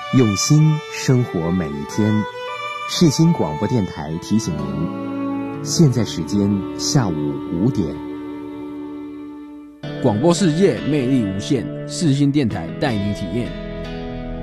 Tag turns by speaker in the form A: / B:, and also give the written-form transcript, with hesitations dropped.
A: 用心生活每一天。世新广播电台提醒您，现在时间下午5点。
B: 广播世界魅力无限，世新电台带你体验。